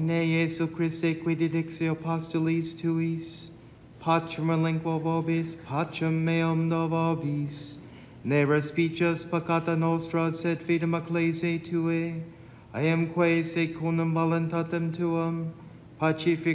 Domine Iesu Christe, qui didixio postulis tuis, pacem relinquo vobis, pacem meum do vobis. Ne respices peccata nostra, sed fidem ecclesiae Tuae, iamque secundum voluntatem Tuam, pacific